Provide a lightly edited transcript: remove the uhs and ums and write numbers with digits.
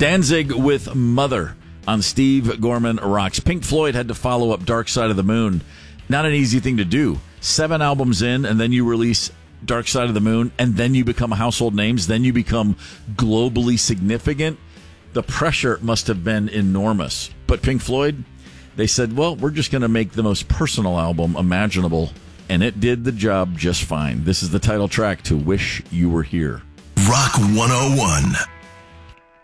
Danzig with Mother on Steve Gorman Rocks. Pink Floyd had to follow up Dark Side of the Moon. Not an easy thing to do. 7 albums in, and then you release Dark Side of the Moon, and then you become household names, then you become globally significant. The pressure must have been enormous. But Pink Floyd, they said, well, we're just going to make the most personal album imaginable, and it did the job just fine. This is the title track to Wish You Were Here. Rock 101.